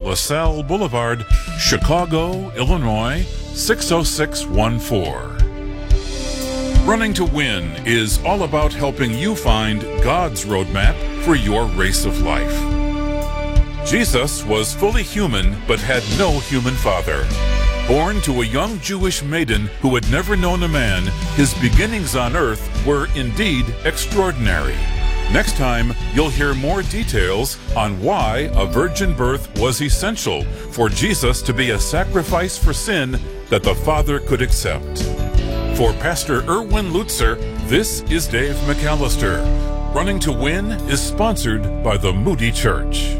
LaSalle Boulevard, Chicago, Illinois, 60614. Running to Win is all about helping you find God's roadmap for your race of life. Jesus was fully human but had no human father. Born to a young Jewish maiden who had never known a man, his beginnings on earth were indeed extraordinary. Next time, you'll hear more details on why a virgin birth was essential for Jesus to be a sacrifice for sin that the Father could accept. For Pastor Erwin Lutzer, this is Dave McAllister. Running to Win is sponsored by the Moody Church.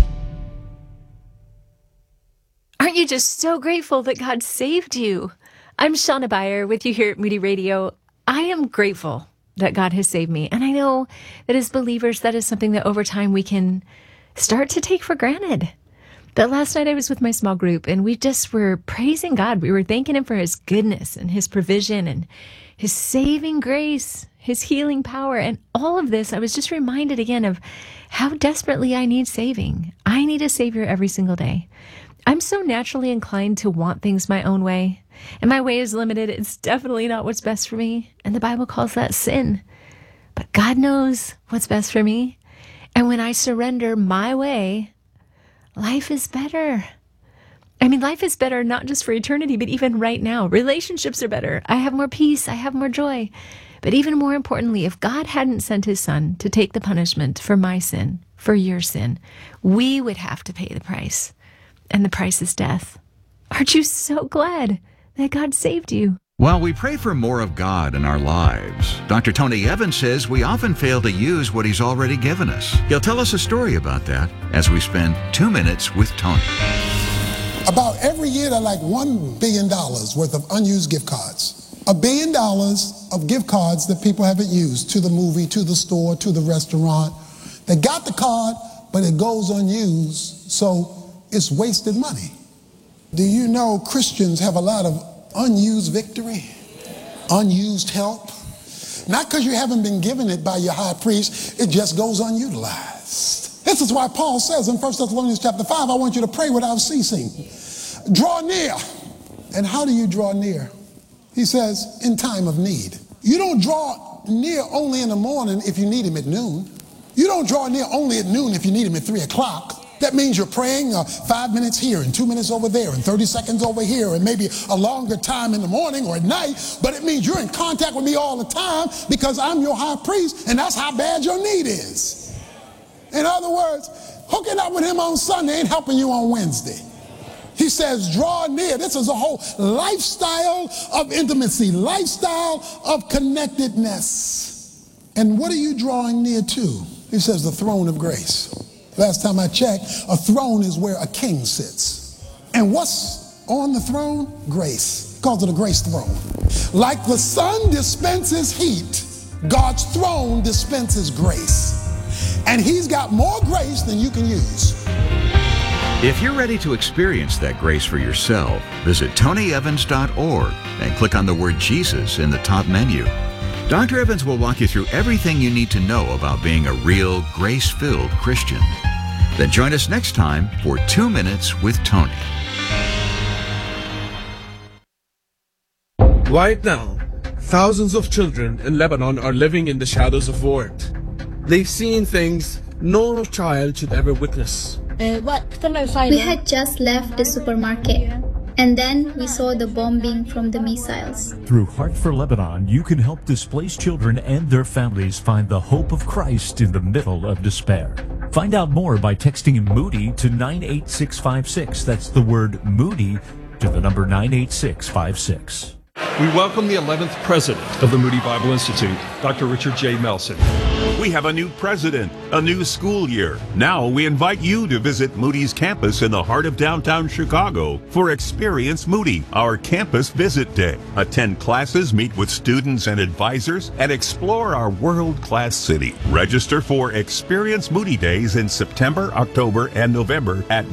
Aren't you just so grateful that God saved you? I'm Shauna Beyer with you here at Moody Radio. I am grateful that God has saved me. And I know that as believers, that is something that over time we can start to take for granted. But last night I was with my small group and we just were praising God. We were thanking him for his goodness and his provision and his saving grace, his healing power. And all of this, I was just reminded again of how desperately I need saving. I need a savior every single day. I'm so naturally inclined to want things my own way. And my way is limited. It's definitely not what's best for me. And the Bible calls that sin. But God knows what's best for me. And when I surrender my way, life is better. I mean, life is better not just for eternity, but even right now. Relationships are better. I have more peace. I have more joy. But even more importantly, if God hadn't sent his son to take the punishment for my sin, for your sin, we would have to pay the price. And the price is death. Aren't you so glad that God saved you? While we pray for more of God in our lives, Dr. Tony Evans says we often fail to use what he's already given us. He'll tell us a story about that as we spend 2 minutes with Tony. About every year, there are like $1 billion worth of unused gift cards. $1 billion of gift cards that people haven't used to the movie, to the store, to the restaurant. They got the card, but it goes unused, so it's wasted money. Do you know Christians have a lot of unused victory, unused help? Not because you haven't been given it by your high priest, it just goes unutilized. This is why Paul says in 1 Thessalonians chapter 5, I want you to pray without ceasing. Draw near. And how do you draw near? He says, in time of need. You don't draw near only in the morning if you need him at noon. You don't draw near only at noon if you need him at 3 o'clock. That means you're praying 5 minutes here and 2 minutes over there and 30 seconds over here and maybe a longer time in the morning or at night. But it means you're in contact with me all the time because I'm your high priest and that's how bad your need is. In other words, hooking up with him on Sunday ain't helping you on Wednesday. He says, draw near. This is a whole lifestyle of intimacy, lifestyle of connectedness. And what are you drawing near to? He says, the throne of grace. Last time I checked, a throne is where a king sits. And what's on the throne? Grace. He calls it a grace throne. Like the sun dispenses heat, God's throne dispenses grace. And he's got more grace than you can use. If you're ready to experience that grace for yourself, visit tonyevans.org and click on the word Jesus in the top menu. Dr. Evans will walk you through everything you need to know about being a real grace-filled Christian. Then join us next time for 2 Minutes with Tony. Right now, thousands of children in Lebanon are living in the shadows of war. They've seen things no child should ever witness. We had just left the supermarket, and then we saw the bombing from the missiles. Through Heart for Lebanon, you can help displaced children and their families find the hope of Christ in the middle of despair. Find out more by texting Moody to 98656. That's the word Moody to the number 98656. We welcome the 11th president of the Moody Bible Institute, Dr. Richard J. Melson. We have a new president, a new school year. Now we invite you to visit Moody's campus in the heart of downtown Chicago for Experience Moody, our campus visit day. Attend classes, meet with students and advisors, and explore our world-class city. Register for Experience Moody Days in September, October, and November at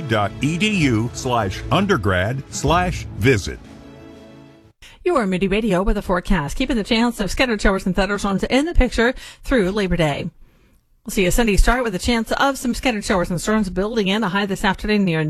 moody.edu/undergrad/visit. Your Moody Radio with a forecast, keeping the chance of scattered showers and thunderstorms in the picture through Labor Day. We'll see a Sunday start with a chance of some scattered showers and storms building in, a high this afternoon near